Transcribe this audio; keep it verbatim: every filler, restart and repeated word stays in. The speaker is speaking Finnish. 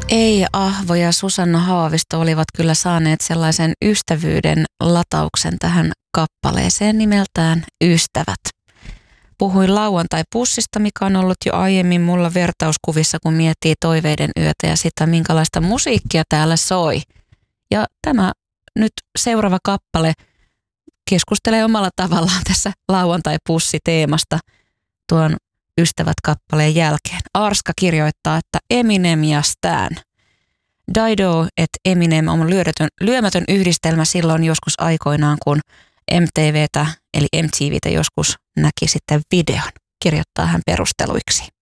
Ei Ahvo ja Susanna Haavisto olivat kyllä saaneet sellaisen ystävyyden latauksen tähän kappaleeseen nimeltään Ystävät. Puhuin lauantai-pussista, mikä on ollut jo aiemmin mulla vertauskuvissa, kun miettii toiveiden yötä ja sitä, minkälaista musiikkia täällä soi. Ja tämä nyt seuraava kappale keskustelee omalla tavallaan tässä lauantai-pussi-teemasta tuon Ystävät-kappaleen jälkeen. Arska kirjoittaa, että Eminem ja Stan. Dido et Eminem on lyömätön, lyömätön yhdistelmä silloin joskus aikoinaan, kun M T V:tä eli M T V:tä joskus näki sitten videon, kirjoittaa hän perusteluiksi.